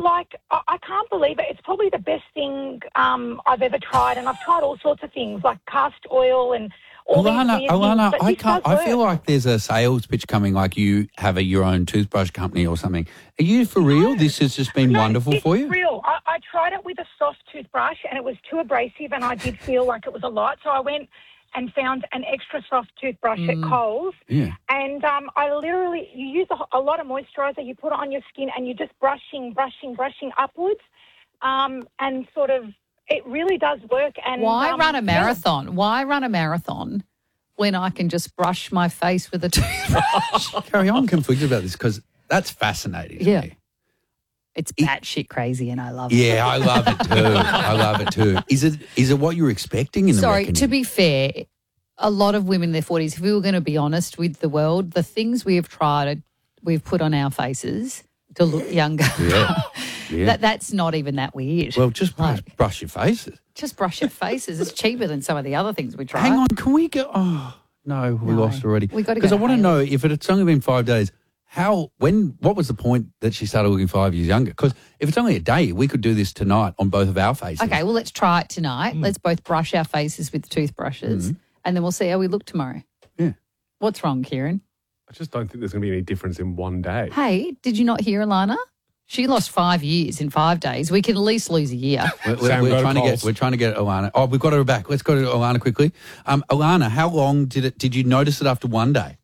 I can't believe it. It's probably the best thing I've ever tried, and I've tried all sorts of things like cast oil and all these weird things. Alana, But this does I feel work. like there's a sales pitch coming, like you have your own toothbrush company or something. Are you for real? This has just been wonderful for you? It's real. I tried it with a soft toothbrush, and it was too abrasive, and I did feel like it was a lot. So I went and found an extra soft toothbrush at Coles. Yeah. And you use a lot of moisturiser, you put it on your skin, and you're just brushing upwards, and sort of, it really does work. And Why run a marathon? Why run a marathon when I can just brush my face with a toothbrush? Carrie, I'm conflicted about this because that's fascinating to me. It's batshit crazy, and I love it. Yeah, I love it too. I love it too. Is it what you're expecting in the reckoning? To be fair, a lot of women in their 40s, if we were going to be honest with the world, the things we have tried, we've put on our faces to look younger. Yeah. That's not even that weird. Well, just brush your faces. Just brush your faces. It's cheaper than some of the other things we try. Hang on, can we go? Oh, no, we lost already. We got to go. Because I want to know if it's only been 5 days. What was the point that she started looking 5 years younger? Because if it's only a day, we could do this tonight on both of our faces. Okay, well, let's try it tonight. Let's both brush our faces with toothbrushes, and then we'll see how we look tomorrow. Yeah. What's wrong, Kieran? I just don't think there's going to be any difference in one day. Hey, did you not hear Alana? She lost 5 years in 5 days. We can at least lose a year. We're trying to get Alana. Oh, we've got her back. Let's go to Alana quickly. Alana, how long did you notice it after one day?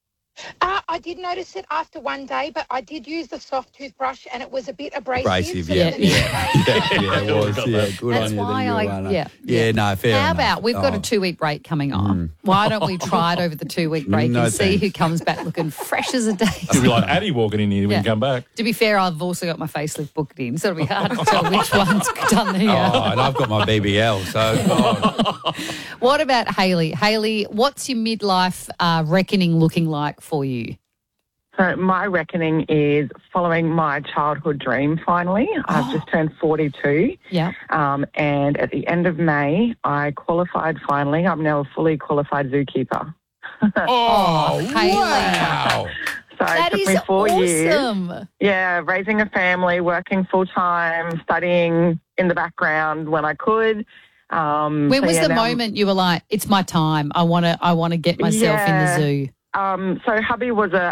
I did notice it after one day, but I did use the soft toothbrush, and it was a bit abrasive. Abrasive, so yeah, the next day- it was. Yeah, good That's on you. why Alana. Yeah, no, fair How enough. about we've got a 2-week break coming on? Why don't we try it over the 2-week break No and see thanks. who comes back looking fresh as a daisy? It'll be like Addie walking in here when you come back. To be fair, I've also got my facelift booked in, so it'll be hard to tell which one's done the. Oh, and I've got my BBL, so God. What about Hayley? Hayley, what's your midlife reckoning looking like for you? So my reckoning is following my childhood dream finally. I've just turned 42. Yeah. And at the end of May, I qualified finally. I'm now a fully qualified zookeeper. Hayley. Wow. So That it took is me 4 years. awesome. Yeah, raising a family, working full-time, studying in the background when I could. When was the moment you were like, it's my time, I want to get myself in the zoo? So hubby was a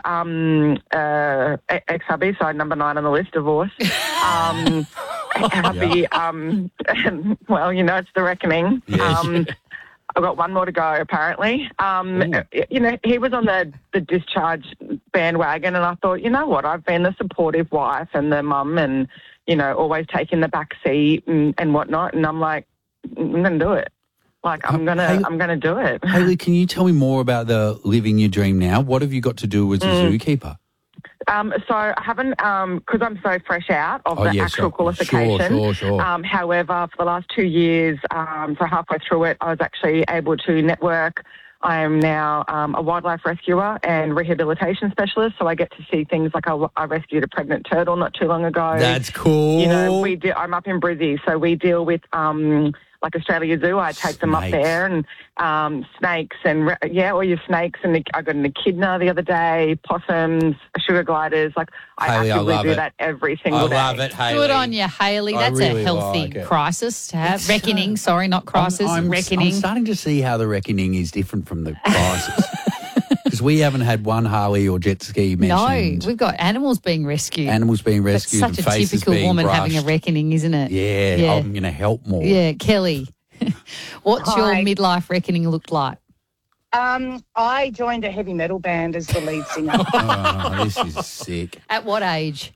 ex-hubby, so number 9 on the list, divorce. Hubby, well, it's the reckoning. Yes. I've got one more to go, apparently. He was on the discharge bandwagon, and I thought, you know what, I've been the supportive wife and the mum and, always taking the back seat and whatnot, and I'm like, I'm going to do it. Like, I'm gonna do it. Hayley, can you tell me more about the living your dream now? What have you got to do as a zookeeper? So I haven't, because I'm so fresh out of the actual qualification. Sure. However, for the last 2 years, so halfway through it, I was actually able to network. I am now a wildlife rescuer and rehabilitation specialist, so I get to see things like I rescued a pregnant turtle not too long ago. That's cool. I'm up in Brizzy, so we deal with like Australia Zoo. I take them up there and snakes and all your snakes. And I got an echidna the other day, possums, sugar gliders. Like Hayley, I actively do that every single day. I love it, Hayley. Good on you, Hayley. That's really a healthy like it. crisis to have. Reckoning, sorry, not crisis, reckoning. I'm starting to see how the reckoning is different from the crisis. Because we haven't had one Harley or jet ski mentioned. No, we've got animals being rescued. Animals being rescued. That's such and a faces typical being woman brushed. having a reckoning, isn't it? Yeah, I'm going to help more. Yeah, Kelly, what's your midlife reckoning looked like? I joined a heavy metal band as the lead singer. Oh, this is sick. At what age?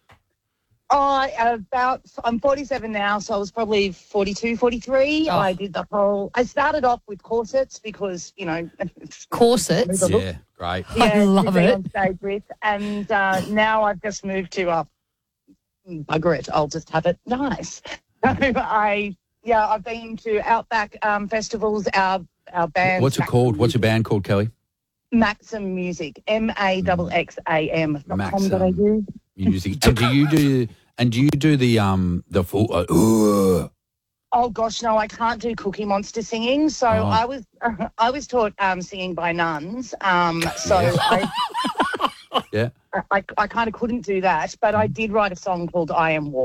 I'm 47 now, so I was probably 42, 43. Oh. I started off with corsets because, Corsets? Yeah, great. I love to be it. on stage with. And now I've just moved to bugger it. I'll just have it nice. So I've been to Outback festivals. Our band. What's it called? What's your band called, Kelly? Maxim Music. MAXXAM. Maxim Music. And do you do the full? Oh gosh, no, I can't do Cookie Monster singing. So I was taught singing by nuns. I kind of couldn't do that, but I did write a song called I Am War.